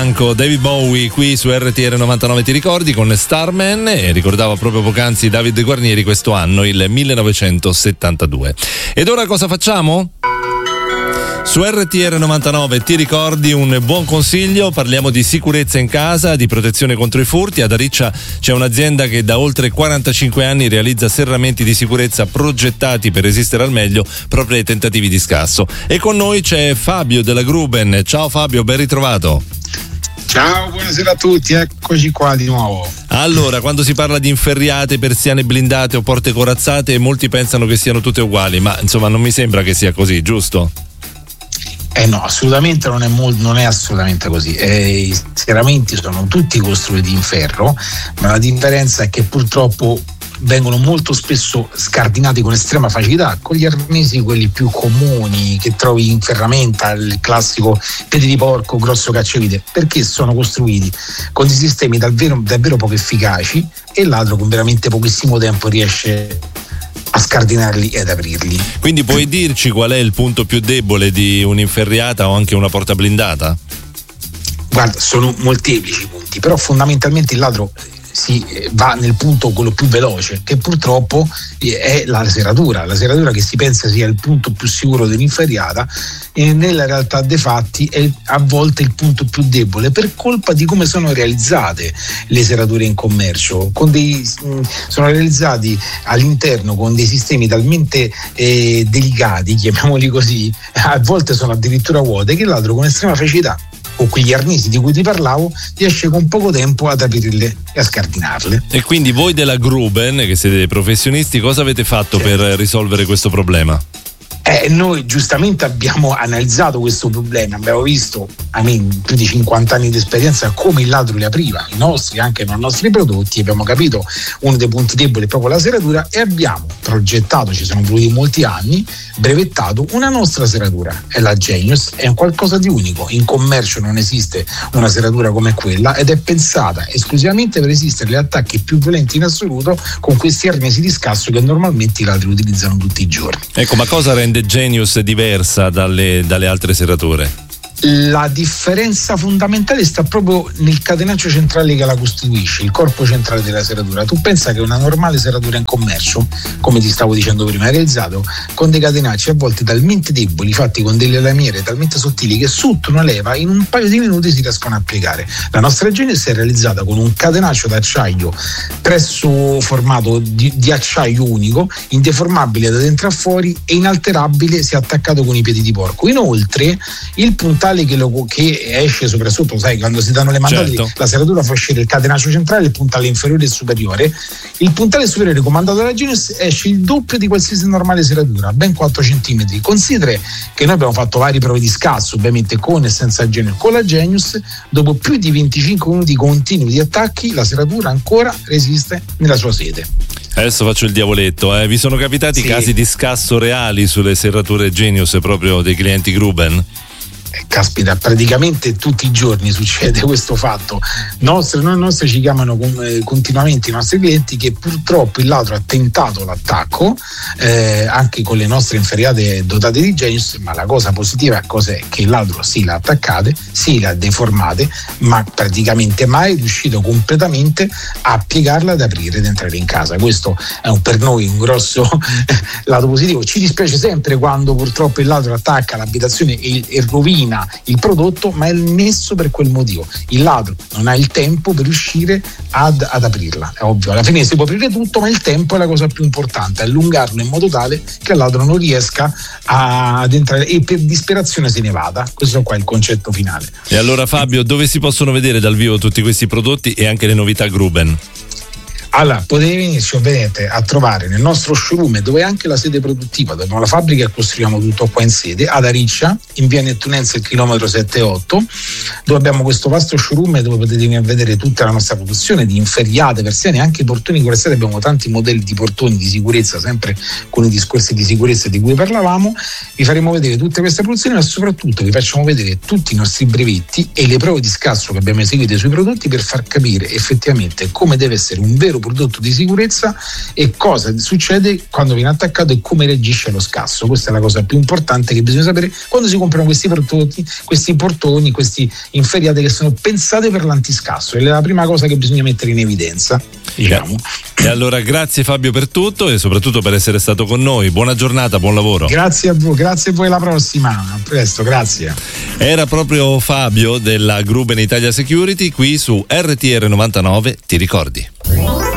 Bianco, David Bowie qui su RTR 99 ti ricordi con Starman, e ricordava proprio poc'anzi David Guarnieri questo anno, il 1972. Ed ora cosa facciamo? Su RTR 99 ti ricordi un buon consiglio, parliamo di sicurezza in casa, di protezione contro i furti. Ad Ariccia c'è un'azienda che da oltre 45 anni realizza serramenti di sicurezza progettati per resistere al meglio proprio ai tentativi di scasso. E con noi c'è Fabio della Gruben. Ciao Fabio, ben ritrovato. Ciao, buonasera a tutti, eccoci qua di nuovo. Allora, quando si parla di inferriate, persiane blindate o porte corazzate, molti pensano che siano tutte uguali, ma insomma non mi sembra che sia così, giusto? No, assolutamente non è assolutamente così. I serramenti sono tutti costruiti in ferro, ma la differenza è che purtroppo vengono molto spesso scardinati con estrema facilità con gli arnesi, quelli più comuni che trovi in ferramenta, il classico piede di porco, grosso cacciavite, perché sono costruiti con dei sistemi davvero poco efficaci, e il ladro con veramente pochissimo tempo riesce a scardinarli ed aprirli. Quindi puoi dirci qual è il punto più debole di un'inferriata o anche una porta blindata? Guarda, sono molteplici i punti, però fondamentalmente il ladro si va nel punto quello più veloce, che purtroppo è la serratura che si pensa sia il punto più sicuro dell'inferriata, e nella realtà dei fatti è a volte il punto più debole per colpa di come sono realizzate le serrature in commercio. Sono realizzati all'interno con dei sistemi talmente delicati, chiamiamoli così, a volte sono addirittura vuote, che il ladro con estrema facilità, o quegli arnesi di cui ti parlavo, riesce con poco tempo ad aprirle e a scardinarle. E quindi voi della Gruben, che siete dei professionisti, cosa avete fatto per risolvere questo problema? Noi giustamente abbiamo analizzato questo problema, abbiamo visto più di 50 anni di esperienza come il ladro li apriva, i nostri, anche non nostri prodotti, abbiamo capito uno dei punti deboli è proprio la serratura, e abbiamo progettato, ci sono voluti molti anni, brevettato una nostra serratura, è la Genius, è un qualcosa di unico, in commercio non esiste una serratura come quella, ed è pensata esclusivamente per resistere agli attacchi più violenti in assoluto con questi arnesi di scasso che normalmente i ladri utilizzano tutti i giorni. Ecco, ma cosa rende Genius diversa dalle altre serrature? La differenza fondamentale sta proprio nel catenaccio centrale che la costituisce, il corpo centrale della serratura. Tu pensa che una normale serratura in commercio, come ti stavo dicendo prima, è realizzato con dei catenacci a volte talmente deboli, fatti con delle lamiere talmente sottili, che sotto una leva in un paio di minuti si riescono a piegare. La nostra Genius è realizzata con un catenaccio d'acciaio presso formato di acciaio unico, indeformabile da dentro a fuori e inalterabile se attaccato con i piedi di porco. Inoltre il puntale che esce sopra e sotto, sai, quando si danno le mandate, certo, la serratura fa uscire il catenaccio centrale, il puntale inferiore e superiore. Il puntale superiore comandato dalla Genius esce il doppio di qualsiasi normale serratura, ben 4 cm. Considera che noi abbiamo fatto varie prove di scasso, ovviamente con e senza Genius. Con la Genius, dopo più di 25 minuti continui di attacchi, la serratura ancora resiste nella sua sede. Adesso faccio il diavoletto, vi sono capitati casi di scasso reali sulle serrature Genius proprio dei clienti Gruben? Caspita, praticamente tutti i giorni succede questo fatto. Noi nostri ci chiamano continuamente i nostri clienti che purtroppo il ladro ha tentato l'attacco anche con le nostre inferriate dotate di Genius, ma la cosa positiva cos'è? Che il ladro sì l'ha attaccate, sì le ha deformate, ma praticamente mai è riuscito completamente a piegarla, ad aprire ed entrare in casa. Questo è per noi un grosso lato positivo. Ci dispiace sempre quando purtroppo il ladro attacca l'abitazione e rovina il prodotto, ma è messo per quel motivo. Il ladro non ha il tempo per riuscire ad aprirla. È ovvio, alla fine si può aprire tutto, ma il tempo è la cosa più importante, allungarlo in modo tale che il ladro non riesca ad entrare e per disperazione se ne vada. Questo qua è il concetto finale. E allora Fabio, dove si possono vedere dal vivo tutti questi prodotti e anche le novità Gruben? Allora, potete venirci ovviamente a trovare nel nostro showroom, dove è anche la sede produttiva, dove la fabbrica costruiamo tutto qua in sede, ad Ariccia, in via Nettunense, il chilometro 7-8, dove abbiamo questo vasto showroom dove potete venire a vedere tutta la nostra produzione di inferriate, persiane, anche portoni corazzati. Abbiamo tanti modelli di portoni di sicurezza, sempre con i discorsi di sicurezza di cui parlavamo. Vi faremo vedere tutte queste produzioni, ma soprattutto vi facciamo vedere tutti i nostri brevetti e le prove di scasso che abbiamo eseguito sui prodotti per far capire effettivamente come deve essere un vero prodotto di sicurezza e cosa succede quando viene attaccato e come reagisce allo scasso. Questa è la cosa più importante che bisogna sapere quando si comprano questi prodotti, questi portoni, questi inferriate che sono pensate per l'antiscasso. È la prima cosa che bisogna mettere in evidenza, diciamo. E allora grazie Fabio per tutto e soprattutto per essere stato con noi. Buona giornata, buon lavoro. Grazie a voi, alla prossima. A presto, grazie. Era proprio Fabio della Gruben Italia Security qui su RTR 99, ti ricordi?